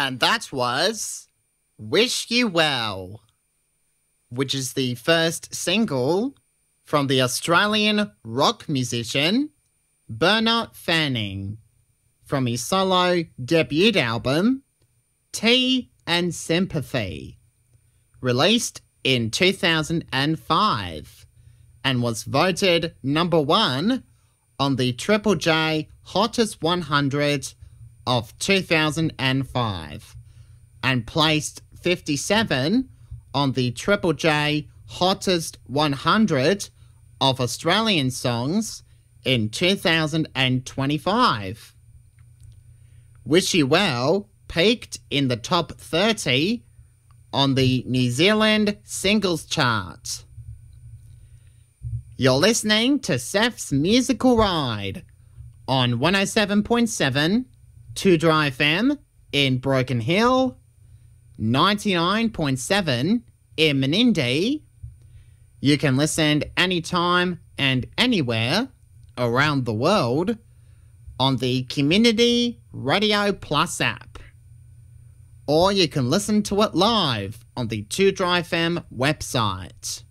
And that was Wish You Well, which is the first single from the Australian rock musician Bernard Fanning from his solo debut album Tea and Sympathy, released in 2005 and was voted number 1 on the Triple J Hottest 100 of 2005 and placed 57 on the Triple J Hottest 100 of Australian songs in 2025. Wish You Well peaked in the top 30 on the New Zealand singles chart. You're listening to Seth's Musical Ride on 107.7 2Dry FM in Broken Hill, 99.7 in Menindee. You can listen anytime and anywhere around the world on the Community Radio Plus app. Or you can listen to it live on the 2Dry FM website.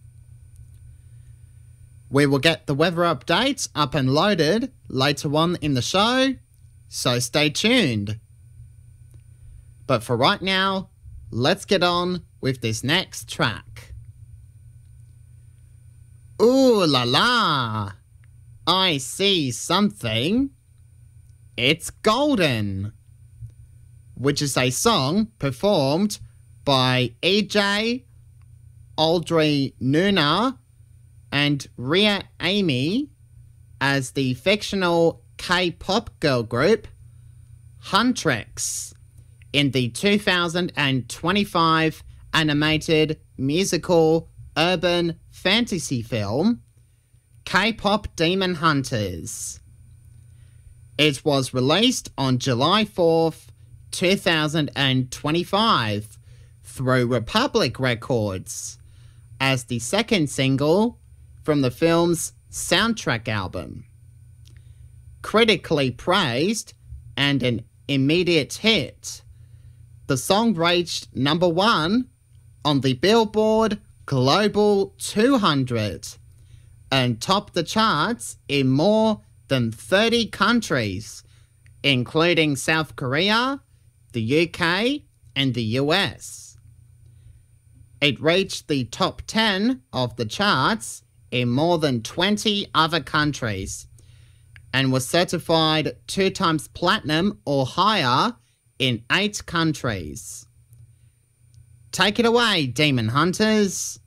We will get the weather updates up and loaded later on in the show, so stay tuned. But for right now, let's get on with this next track. Ooh la la, I see something. It's Golden, which is a song performed by EJ, Audrey Nuna, and Ria Amy as the fictional K-pop girl group Huntrix in the 2025 animated musical urban fantasy film K-pop Demon Hunters. It was released on July 4th, 2025 through Republic Records as the second single from the film's soundtrack album. Critically praised and an immediate hit, the song reached number 1 on the Billboard Global 200 and topped the charts in more than 30 countries, including South Korea, the UK, and the US. It reached the top 10 of the charts in more than 20 other countries and was certified 2 times platinum or higher in 8 countries. Take it away, Demon Hunters.